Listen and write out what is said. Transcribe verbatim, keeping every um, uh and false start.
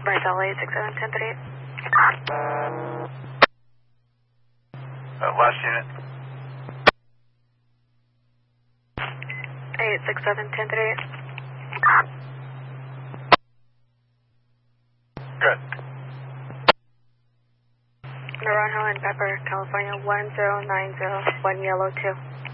Marcel eight six seven ten thirty-eight. Uh, last unit. eight six seven ten thirty-eight. Good. Naranjo and Pepper, California one zero nine zero one yellow two.